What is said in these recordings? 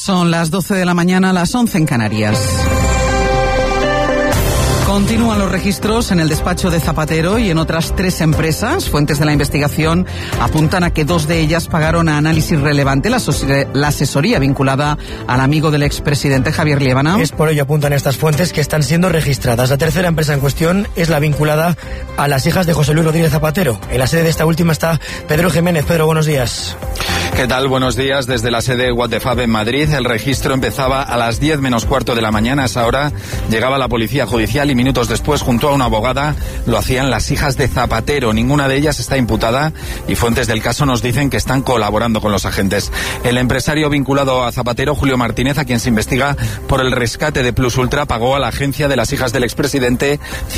Son las 12 de la mañana, las 11 en Canarias. Continúan los registros en el despacho de Zapatero y en otras 3 empresas. Fuentes de la investigación apuntan a que 2 de ellas pagaron a Análisis Relevante la asesoría vinculada al amigo del expresidente Javier Liébana. Es por ello, apuntan estas fuentes, que están siendo registradas. La tercera empresa en cuestión es la vinculada a las hijas de José Luis Rodríguez Zapatero. En la sede de esta última está Pedro Jiménez. Pedro, buenos días. ¿Qué tal? Buenos días. Desde la sede What the Fab en Madrid, el registro empezaba a las 10 menos cuarto de la mañana. A esa hora llegaba la policía judicial y minutos después, junto a una abogada, lo hacían las hijas de Zapatero. Ninguna de ellas está imputada y fuentes del caso nos dicen que están colaborando con los agentes. El empresario vinculado a Zapatero, Julio Martínez, a quien se investiga por el rescate de Plus Ultra, pagó a la agencia de las hijas del expresidente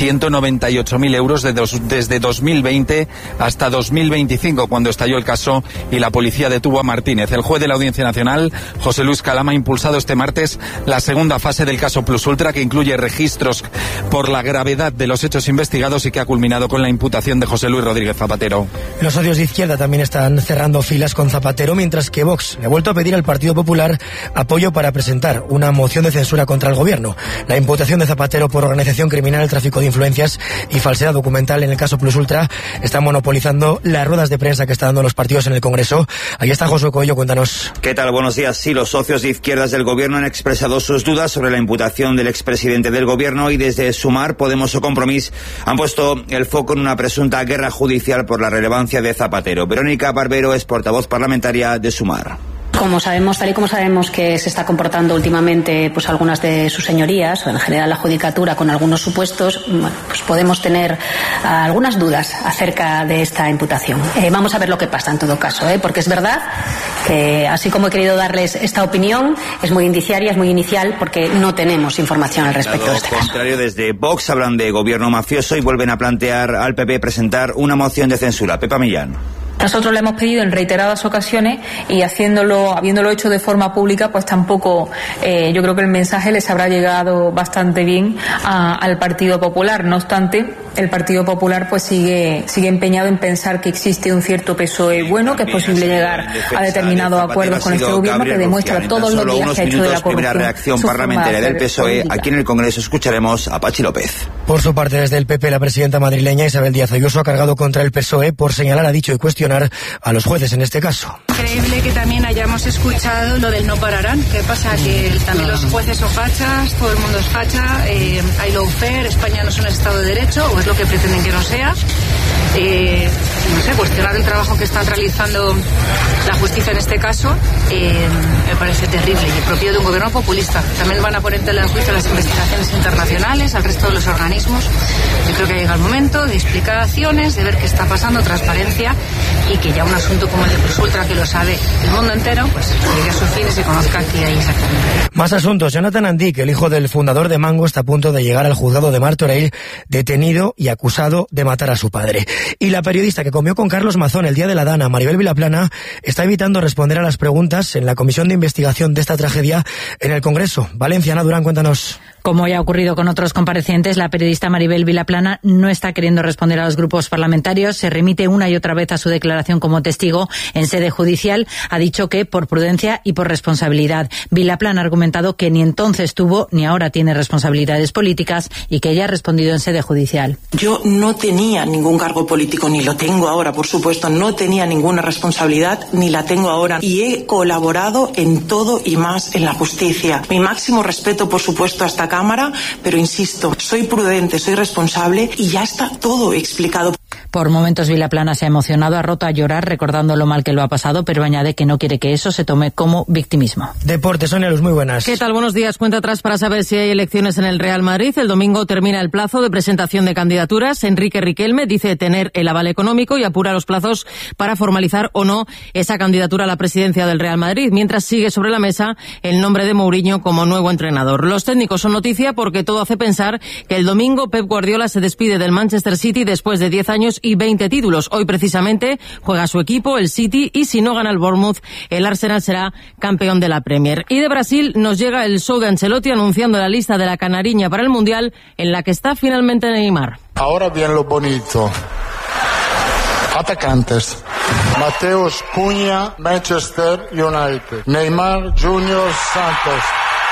198.000 euros desde 2020 hasta 2025, cuando estalló el caso y la policía detuvo a Martínez. El juez de la Audiencia Nacional, José Luis Calama, ha impulsado este martes la segunda fase del caso Plus Ultra, que incluye registros por la gravedad de los hechos investigados y que ha culminado con la imputación de José Luis Rodríguez Zapatero. Los socios de izquierda también están cerrando filas con Zapatero, mientras que Vox le ha vuelto a pedir al Partido Popular apoyo para presentar una moción de censura contra el gobierno. La imputación de Zapatero por organización criminal, tráfico de influencias y falsedad documental en el caso Plus Ultra está monopolizando las ruedas de prensa que están dando los partidos en el Congreso. Ahí está Josué Coello, cuéntanos. ¿Qué tal? Buenos días. Sí, los socios de izquierdas del gobierno han expresado sus dudas sobre la imputación del expresidente del gobierno y desde Sumar, Podemos o Compromís han puesto el foco en una presunta guerra judicial por la relevancia de Zapatero. Verónica Barbero es portavoz parlamentaria de Sumar. Como sabemos, tal y como sabemos que se está comportando últimamente pues algunas de sus señorías, o en general la judicatura, con algunos supuestos, pues podemos tener algunas dudas acerca de esta imputación. Vamos a ver lo que pasa en todo caso, porque es verdad que, así como he querido darles esta opinión, es muy indiciaria, es muy inicial, porque no tenemos información al respecto de este caso. Al contrario, desde Vox hablan de gobierno mafioso y vuelven a plantear al PP presentar una moción de censura. Pepa Millán. Nosotros le hemos pedido en reiteradas ocasiones y habiéndolo hecho de forma pública, pues tampoco yo creo que el mensaje les habrá llegado bastante bien al Partido Popular. No obstante, el Partido Popular pues sigue empeñado en pensar que existe un cierto PSOE bueno, que es posible llegar a determinados acuerdos con este gobierno, que demuestra todos los días que ha hecho de la corrupción. Primera reacción parlamentaria del PSOE. Aquí en el Congreso escucharemos a Pachi López. Por su parte, desde el PP, la presidenta madrileña Isabel Díaz Ayuso ha cargado contra el PSOE por señalar, ha dicho, y cuestionar a los jueces en este caso. Increíble que también hayamos escuchado lo del no pararán. ¿Qué pasa? Que también los jueces son fachas, todo el mundo es facha, hay lawfare, España no es un Estado de Derecho, o es lo que pretenden que no sea. No sé, cuestionar el trabajo que están realizando la justicia en este caso me parece terrible y propio de un gobierno populista. También van a poner en tela de juicio las investigaciones internacionales, al resto de los organismos. Yo creo que ha llegado el momento de explicaciones, de ver qué está pasando, transparencia, y que ya un asunto como el de Plus Ultra, que lo sabe el mundo entero, pues llegue a su fin y se conozca qué hay exactamente. Más asuntos. Jonathan Andic, el hijo del fundador de Mango, está a punto de llegar al juzgado de Martorell, detenido y acusado de matar a su padre. Y la periodista que comió con Carlos Mazón el día de la Dana, Maribel Vilaplana, está evitando responder a las preguntas en la comisión de investigación de esta tragedia en el Congreso. Valencia, Ana Durán, cuéntanos. Como ya ha ocurrido con otros comparecientes, la periodista Maribel Vilaplana no está queriendo responder a los grupos parlamentarios. Se remite una y otra vez a su declaración como testigo en sede judicial. Ha dicho que por prudencia y por responsabilidad. Vilaplana ha argumentado que ni entonces tuvo ni ahora tiene responsabilidades políticas y que ella ha respondido en sede judicial. Yo no tenía ningún cargo político, ni lo tengo ahora, por supuesto. No tenía ninguna responsabilidad, ni la tengo ahora. Y he colaborado en todo y más en la justicia. Mi máximo respeto, por supuesto, a esta Cámara, pero insisto, soy prudente, soy responsable y ya está todo explicado. Por momentos Vilaplana se ha emocionado, ha roto a llorar recordando lo mal que lo ha pasado, pero añade que no quiere que eso se tome como victimismo. Deportes, Sonia Luz, muy buenas. ¿Qué tal? Buenos días. Cuenta atrás para saber si hay elecciones en el Real Madrid. El domingo termina el plazo de presentación de candidaturas. Enrique Riquelme dice tener el aval económico y apura los plazos para formalizar o no esa candidatura a la presidencia del Real Madrid, mientras sigue sobre la mesa el nombre de Mourinho como nuevo entrenador. Los técnicos son noticia porque todo hace pensar que el domingo Pep Guardiola se despide del Manchester City después de 10 años y 20 títulos. Hoy precisamente juega su equipo, el City, y si no gana el Bournemouth, el Arsenal será campeón de la Premier. Y de Brasil nos llega el show de Ancelotti anunciando la lista de la canariña para el Mundial, en la que está finalmente Neymar. Ahora bien lo bonito. Atacantes: Mateus Cunha, Manchester United. Neymar Junior Santos.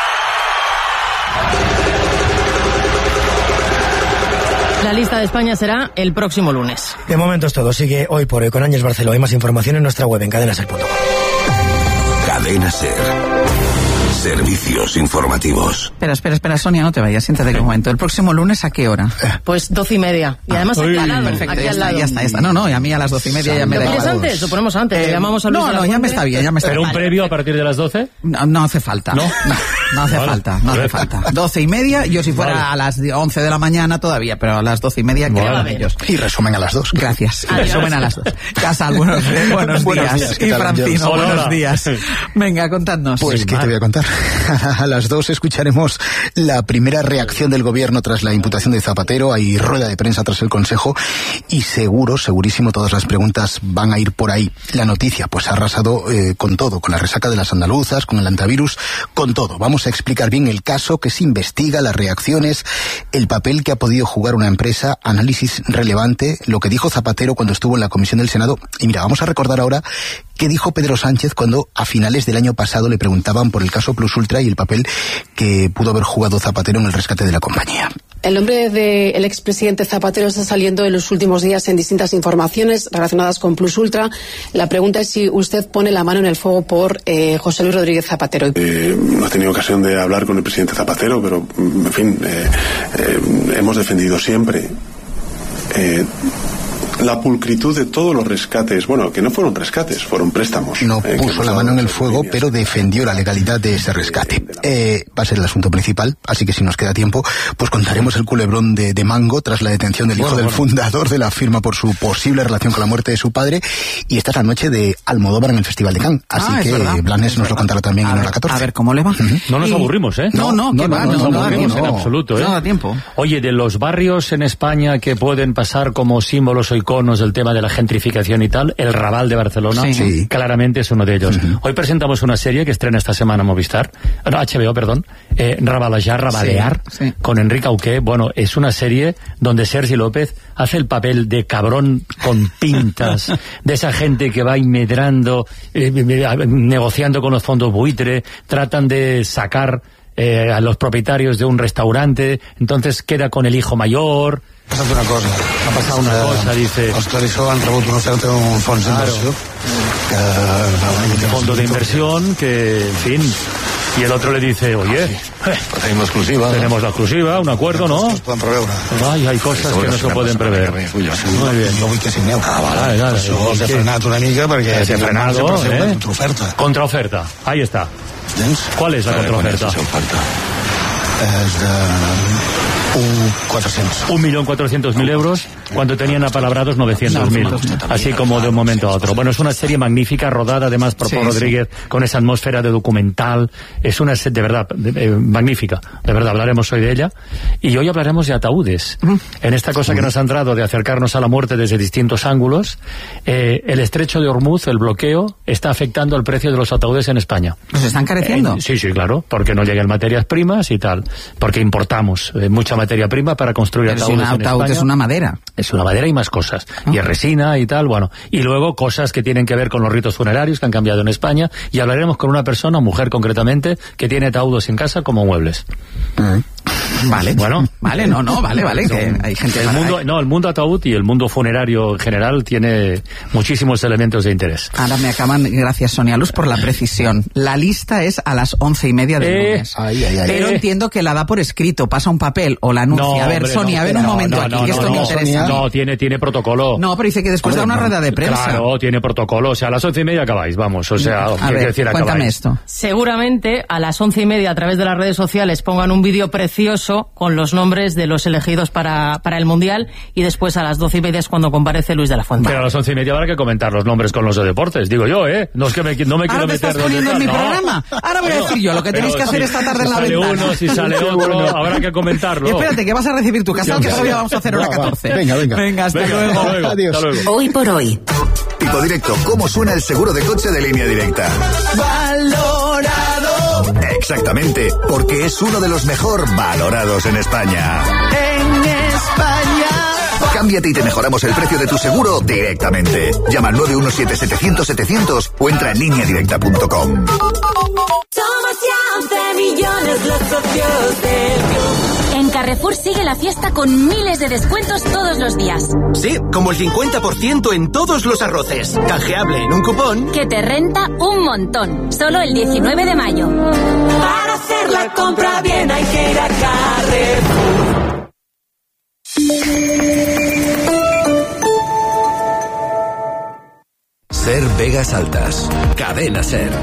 La lista de España será el próximo lunes. De momento es todo. Sigue Hoy por Hoy con Ángels Barceló. Hay más información en nuestra web en cadenaser.com. Cadena Ser. Servicios informativos. Espera, Sonia, no te vayas, siéntate un momento. ¿El próximo lunes a qué hora? Pues 12:30. Y además aquí al lado. Perfecto, aquí ya al lado. está. No, y a mí a las 12:30 ya me da igual. ¿Lo quieres antes? Lo ponemos antes. Le llamamos a Luis de la ya me está bien, ya me está bien. ¿Pero un previo a partir de las 12? No hace falta. ¿No? No hace falta. 12:30, yo si fuera a las 11 de la mañana todavía, pero a las 12:30 quedaban ellos. Y resumen a las 2. Gracias. Resumen a las 2. Casal, buenos días. Y Francino, buenos días. Venga, contadnos. Pues, ¿qué te voy a contar? A las 2 escucharemos la primera reacción del gobierno tras la imputación de Zapatero. Hay rueda de prensa tras el Consejo y segurísimo, todas las preguntas van a ir por ahí. La noticia, pues ha arrasado con todo, con la resaca de las andaluzas, con el antivirus, con todo. Vamos a explicar bien el caso, que se investiga, las reacciones, el papel que ha podido jugar una empresa, análisis relevante, lo que dijo Zapatero cuando estuvo en la comisión del Senado. Y mira, vamos a recordar ahora qué dijo Pedro Sánchez cuando a finales del año pasado le preguntaban por el caso Plus Ultra y el papel que pudo haber jugado Zapatero en el rescate de la compañía. El nombre del expresidente Zapatero está saliendo en los últimos días en distintas informaciones relacionadas con Plus Ultra. La pregunta es si usted pone la mano en el fuego por José Luis Rodríguez Zapatero. No he tenido ocasión de hablar con el presidente Zapatero, pero, en fin, hemos defendido siempre la pulcritud de todos los rescates, bueno, que no fueron rescates, fueron préstamos. No puso la mano en el fuego, pero defendió la legalidad de ese rescate. Va a ser el asunto principal, así que si nos queda tiempo, pues contaremos el culebrón de Mango tras la detención del hijo del fundador de la firma por su posible relación con la muerte de su padre, y esta es la noche de Almodóvar en el Festival de Cannes, así que Blanes nos lo contará también en hora 14. A ver cómo le va. No nos aburrimos, ¿eh? No nos aburrimos en absoluto, ¿eh? No da tiempo. Oye, de los barrios en España que pueden pasar como símbolos o iconos del tema de la gentrificación y tal, el Raval de Barcelona claramente es uno de ellos. Hoy presentamos una serie que estrena esta semana HBO, Rabalear, con Enrique Auqué. Bueno, es una serie donde Sergi López hace el papel de cabrón con pintas, de esa gente que va medrando, negociando con los fondos buitre, tratan de sacar a los propietarios de un restaurante, entonces queda con el hijo mayor. Ha pasado una cosa, dice. Els Clarisó han rebut un fons d'inversió. Un fondo de inversión que, en fin. Y el otro le dice, oye, tenemos la exclusiva, un acuerdo, ¿no? Ay, hay cosas que no se pueden prever. Muy bien. No vull que signeu. Vale. Això s'ha frenat una mica perquè... Se ha frenado, Contraoferta. Ahí está. ¿Cuál es la contraoferta? És de 1.400.000 euros cuando tenían apalabrados 900.000, así como de un momento a otro. Bueno, es una serie magnífica, rodada además por Paul Rodríguez, con esa atmósfera de documental. Es una serie de verdad magnífica, de verdad, hablaremos hoy de ella. Y hoy hablaremos de ataúdes. En esta cosa que nos ha entrado de acercarnos a la muerte desde distintos ángulos, el estrecho de Hormuz, el bloqueo, está afectando el precio de los ataúdes en España. ¿Los están encareciendo? Sí, claro, porque no llegan materias primas y tal, porque importamos mucha materia prima para construir ataúdes en España. Un ataúd es una madera. Es una madera y más cosas. Y es resina y tal, bueno. Y luego cosas que tienen que ver con los ritos funerarios que han cambiado en España. Y hablaremos con una persona, mujer concretamente, que tiene ataúdes en casa como muebles. Vale. Bueno. Vale, vale. Que hay gente el mundo ataúd y el mundo funerario en general tiene muchísimos elementos de interés. Ahora me acaban, gracias Sonia Luz por la precisión. La lista es a las 11:30 del lunes. Pero entiendo que la da por escrito, pasa un papel o la anuncia. No, a ver, hombre, Sonia, a ver un momento aquí, que esto me interesa. No, tiene protocolo. No, pero dice que después da una rueda de prensa. Claro, tiene protocolo. O sea, a las 11:30 acabáis, vamos. O sea, a ver, decir, cuéntame esto. Seguramente a las 11:30 a través de las redes sociales pongan un vídeo precioso con los nombres de los elegidos para el Mundial, y después a las 12:30 es cuando comparece Luis de la Fuente. Pero a las 11:30 habrá que comentar los nombres con los de deportes, digo yo, No es que no me quiero meter. ¿Ahora te estás poniendo en mi programa? Ahora voy a decir yo lo que tenéis que hacer esta tarde en la ventana. Si sale uno, si sale otro, habrá que comentarlo. Espérate, que vas a recibir tu casal, que todavía vamos a hacer hora 14. Venga, hasta luego. Adiós. Hoy por hoy. Tipo directo, ¿cómo suena el seguro de coche de Línea Directa? Valorado. Exactamente, porque es uno de los mejor valorados en España. En España, Cámbiate y te mejoramos el precio de tu seguro directamente. Llama al 917-700-700 o entra en lineadirecta.com. Somos ya 11 millones los socios del club. En Carrefour sigue la fiesta con miles de descuentos todos los días. Sí, como el 50% en todos los arroces. Canjeable en un cupón que te renta un montón. Solo el 19 de mayo. Para hacer la compra bien hay que ir a Carrefour. Ser Vegas Altas. Cadena Ser.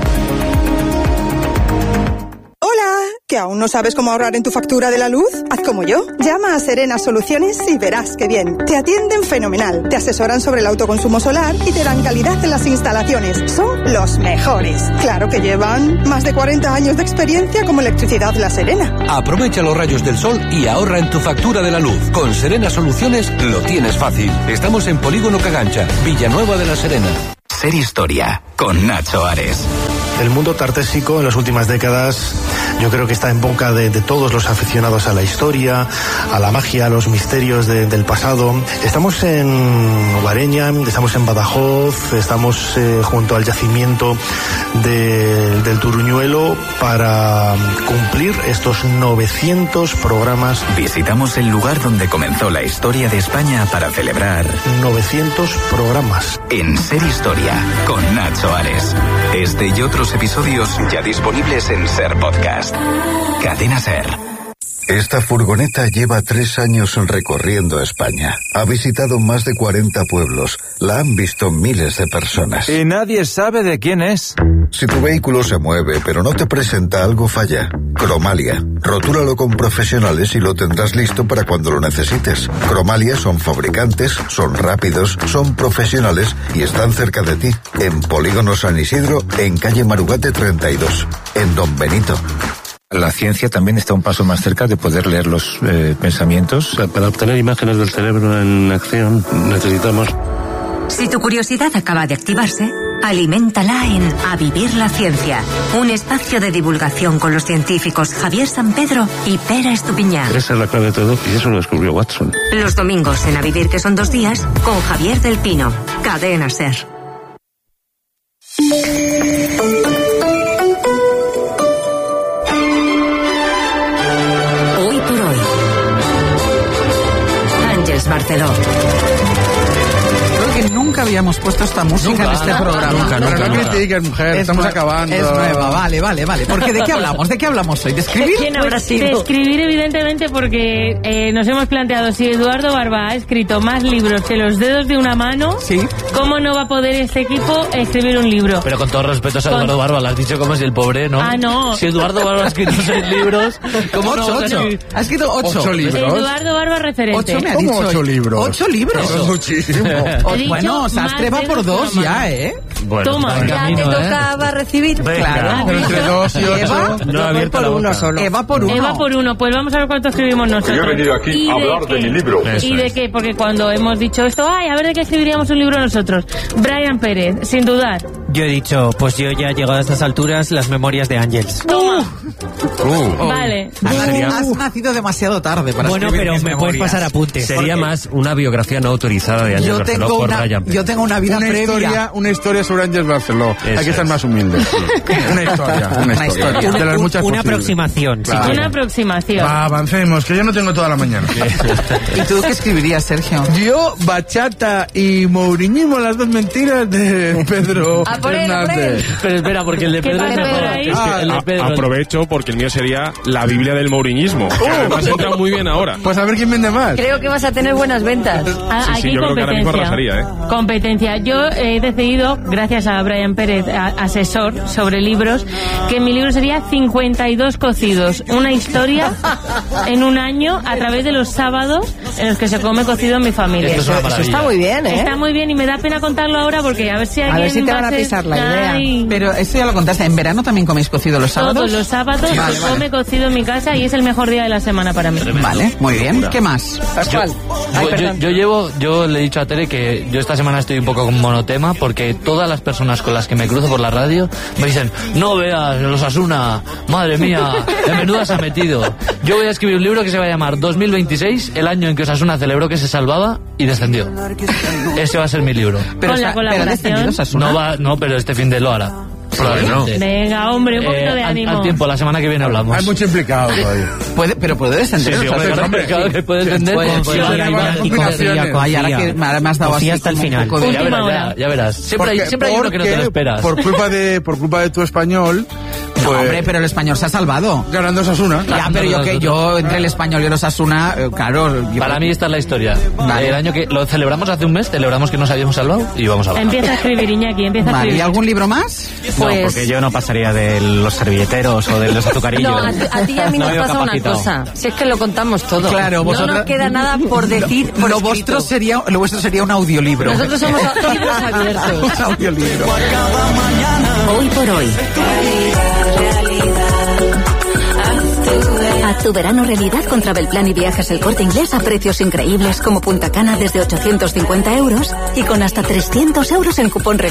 Hola, ¿que aún no sabes cómo ahorrar en tu factura de la luz? Haz como yo. Llama a Serena Soluciones y verás qué bien. Te atienden fenomenal, te asesoran sobre el autoconsumo solar y te dan calidad en las instalaciones. Son los mejores. Claro que llevan más de 40 años de experiencia como Electricidad La Serena. Aprovecha los rayos del sol y ahorra en tu factura de la luz. Con Serena Soluciones lo tienes fácil. Estamos en Polígono Cagancha, Villanueva de la Serena. Ser Historia, con Nacho Ares. El mundo tartésico en las últimas décadas yo creo que está en boca de todos los aficionados a la historia, a la magia, a los misterios del pasado. Estamos en Guareña, estamos en Badajoz, estamos junto al yacimiento del Turuñuelo para cumplir estos 900 programas. Visitamos el lugar donde comenzó la historia de España para celebrar 900 programas. En Ser Historia, con Nacho Ares. Este y otros episodios ya disponibles en Ser Podcast. Cadena Ser. Esta furgoneta lleva 3 años recorriendo España. Ha visitado más de 40 pueblos. La han visto miles de personas. Y nadie sabe de quién es. Si tu vehículo se mueve pero no te presenta algo, falla. Cromalia. Rotúralo con profesionales y lo tendrás listo para cuando lo necesites. Cromalia son fabricantes, son rápidos, son profesionales y están cerca de ti. En Polígono San Isidro, en calle Marugate 32. En Don Benito. La ciencia también está un paso más cerca de poder leer los pensamientos. Para obtener imágenes del cerebro en acción necesitamos... Si tu curiosidad acaba de activarse, aliméntala en A Vivir la Ciencia, un espacio de divulgación con los científicos Javier Sampedro y Pera Estupiñán. Esa es la clave de todo y eso lo descubrió Watson. Los domingos en A Vivir, que son 2 días, con Javier del Pino. Cadena Ser. Hoy por hoy. Ángeles Barceló. Creo que nunca habíamos puesto esta música en este programa. Nunca. No critiques, mujer, estamos acabando. Es nueva, vale. Porque ¿de qué hablamos? ¿De qué hablamos hoy? ¿De escribir? ¿Quién habrá sido? De escribir, evidentemente, porque nos hemos planteado, si Eduardo Barba ha escrito más libros que los dedos de una mano, ¿sí? ¿Cómo no va a poder este equipo escribir un libro? Pero con todo respeto a Eduardo Barba, lo has dicho como si el pobre, ¿no? Ah, no. Si Eduardo Barba ha escrito 6 libros, ¿cómo no? 8. Ha escrito 8 libros. Eduardo Barba referente. 8 me ha ¿Cómo dicho 8 libros? 8 libros. Eso es muchísimo. Bueno, Sastre va por 2 ya, ¿eh? Bueno, toma, ya te tocaba recibir. Claro. Pero entre 2 y 8. No ha abierto la boca. Eva por 1. Eva por 1. Pues vamos a ver cuánto escribimos nosotros. Yo he venido aquí a hablar de mi libro. ¿Y de qué? Porque cuando hemos dicho esto, a ver de qué escribiríamos un libro nosotros. Brian Pérez, sin dudar. Yo he dicho, pues yo ya he llegado a estas alturas, las memorias de Ángels. Toma. Vale. Has nacido demasiado tarde para bueno, escribir pero mis me memorias. puedes pasar apuntes. Sería más una biografía no autorizada de Ángel Barceló por Brian Pérez. Yo tengo una vida previa. Una historia sobre Ángel Barceló. Hay que ser más humilde. Una historia. De las muchas una aproximación. Claro. Sí, una aproximación. Va, avancemos, que yo no tengo toda la mañana. ¿Y tú qué escribirías, Sergio? Yo, bachata y mouriñismo, las 2 mentiras de Pedro Hernández. Pero espera, porque el de Pedro es mejor. Es que el de Pedro. Aprovecho porque el mío sería la Biblia del mouriñismo. Que además entra muy bien ahora. Pues a ver quién vende más. Creo que vas a tener buenas ventas. Aquí yo creo que ahora mismo competencia. arrasaría, Competencia. Yo he decidido, gracias a Brian Pérez, asesor sobre libros, que mi libro sería 52 cocidos. Una historia en un año a través de los sábados en los que se come cocido en mi familia. Eso está muy bien, ¿eh? Está muy bien y me da pena contarlo ahora porque a ver si alguien te van a ser esa es la idea. Pero eso ya lo contaste, ¿en verano también coméis cocido los sábados? Todos los sábados se come cocido en mi casa y es el mejor día de la semana para mí. Vale, muy bien. ¿Qué más? Pascual. Yo le he dicho a Tere que yo esta semana estoy un poco con monotema porque todas las personas con las que me cruzo por la radio me dicen, no veas, los Osasuna, madre mía, en menuda se ha metido. Yo voy a escribir un libro que se va a llamar 2026, el año en que Osasuna celebró que se salvaba y descendió. Ese va a ser mi libro. Pero con la colaboración. No, pero este fin de lo hará. Probablemente. Venga, hombre, un poquito de ánimo. Al tiempo, la semana que viene hablamos. Hay mucho implicado todavía. Puede descender. Sí, puede descender. Ahora me has dado así hasta el final. Ya verás. Siempre hay uno que no te lo esperas. Por culpa de tu español. No, hombre, pero el español se ha salvado. Ganando Osasuna. Ya, pero yo entre el español y el Osasuna, claro. Para mí esta es la historia. El año que lo celebramos hace un mes, celebramos que nos habíamos salvado y vamos a hablar. Empieza a escribir, Iñaki, empieza a escribir. ¿Y algún libro más? No, porque yo no pasaría de los servilleteros o de los azucarillos. No, a ti y a mí nos pasa una cosa. Si es que lo contamos todo. Claro, no nos queda nada por decir. Lo vuestro sería un audiolibro. Nosotros somos libros abiertos. Un audiolibro. Hoy por hoy. Haz tu verano realidad con Travelplan y Viajes El Corte Inglés a precios increíbles como Punta Cana desde 850 € y con hasta 300 € en cupón